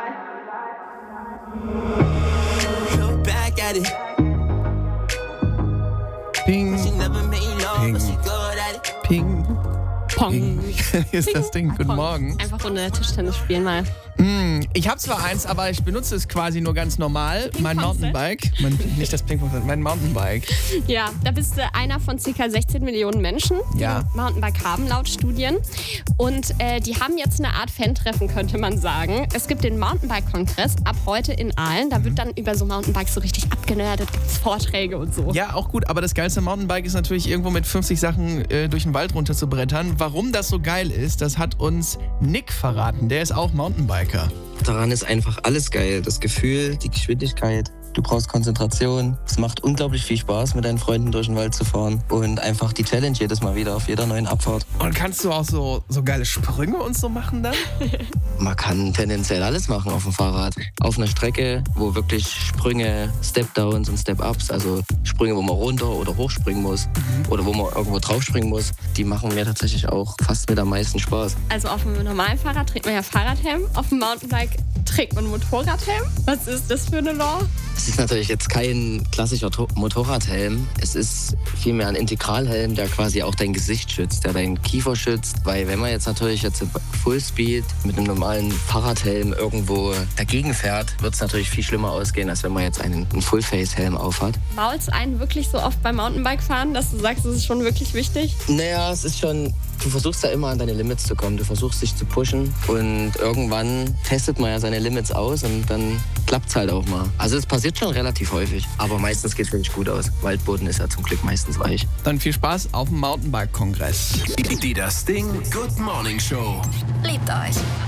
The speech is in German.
Look back at it. Ping, She never made love, Ping. but she good at it. ping, Pong. ping. Hier ist das Ding. Guten Pong. Morgen. Einfach Runde Tischtennis spielen mal. Ich habe zwar eins, aber ich benutze es quasi nur ganz normal. Mein Ping-Pong-Set? Mountainbike. Nicht das Ping-Pong, mein Mountainbike. Ja, da bist du einer von ca. 16 Millionen Menschen, die Ja. ein Mountainbike haben, laut Studien. Und die haben jetzt eine Art Fan-Treffen, könnte man sagen. Es gibt den Mountainbike-Kongress ab heute in Aalen. Da wird dann über so Mountainbikes so richtig abgenördet, gibt es Vorträge und so. Ja, auch gut, aber das geilste Mountainbike ist natürlich irgendwo mit 50 Sachen durch den Wald runter zu brettern. Warum das so geil ist, das hat uns Nick verraten. Der ist auch Mountainbiker. Daran ist einfach alles geil. Das Gefühl, die Geschwindigkeit. Du brauchst Konzentration. Es macht unglaublich viel Spaß, mit deinen Freunden durch den Wald zu fahren. Und einfach die Challenge jedes Mal wieder auf jeder neuen Abfahrt. Und kannst du auch so geile Sprünge und so machen dann? Man kann tendenziell alles machen auf dem Fahrrad. Auf einer Strecke, wo wirklich Sprünge, Step-Downs und Step-Ups, also Sprünge, wo man runter oder hochspringen muss oder wo man irgendwo draufspringen muss, die machen mir tatsächlich auch fast mit am meisten Spaß. Also auf dem normalen Fahrrad trägt man ja Fahrradhelm, auf dem Mountainbike trägt man Motorradhelm. Was ist das für eine Law? Es ist natürlich jetzt kein klassischer Motorradhelm. Es ist vielmehr ein Integralhelm, der quasi auch dein Gesicht schützt, der deinen Kiefer schützt. Weil wenn man jetzt natürlich Fullspeed mit einem normalen Fahrradhelm irgendwo dagegen fährt, wird es natürlich viel schlimmer ausgehen, als wenn man jetzt einen Fullface-Helm aufhat. Maulst einen wirklich so oft beim Mountainbike-Fahren, dass du sagst, das ist schon wirklich wichtig? Naja, es ist schon... Du versuchst ja immer an deine Limits zu kommen. Du versuchst dich zu pushen und irgendwann testet man ja seine Limits aus und dann klappt es halt auch mal. Also es passiert schon relativ häufig, aber meistens geht es wirklich gut aus. Waldboden ist ja zum Glück meistens weich. Dann viel Spaß auf dem Mountainbike-Kongress. Die Das Ding Good Morning Show. Liebt euch.